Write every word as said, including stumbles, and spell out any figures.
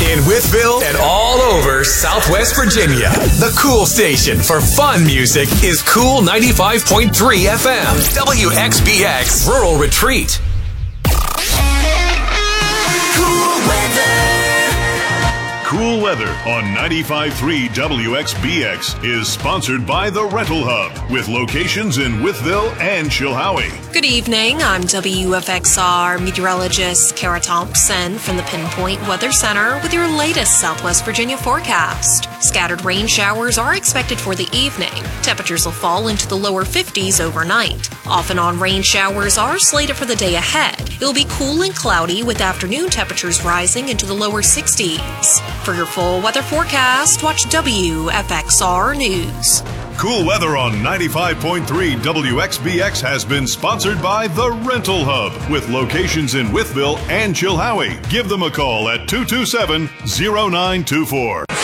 In Wytheville and all over Southwest Virginia, the cool station for fun music is Cool ninety-five point three F M, W X B X Rural Retreat. Cool weather. Cool Weather on ninety-five point three W X B X is sponsored by The Rental Hub, with locations in Wytheville and Chilhowie. Good evening. I'm W F X R meteorologist Kara Thompson from the Pinpoint Weather Center with your latest Southwest Virginia forecast. Scattered rain showers are expected for the evening. Temperatures will fall into the lower fifties overnight. Off and on rain showers are slated for the day ahead. It will be cool and cloudy with afternoon temperatures rising into the lower sixties. For your full weather forecast, watch W F X R News. Cool Weather on ninety-five point three W X B X has been sponsored by The Rental Hub, with locations in Wytheville and Chilhowie. Give them a call at two two seven, zero nine two four.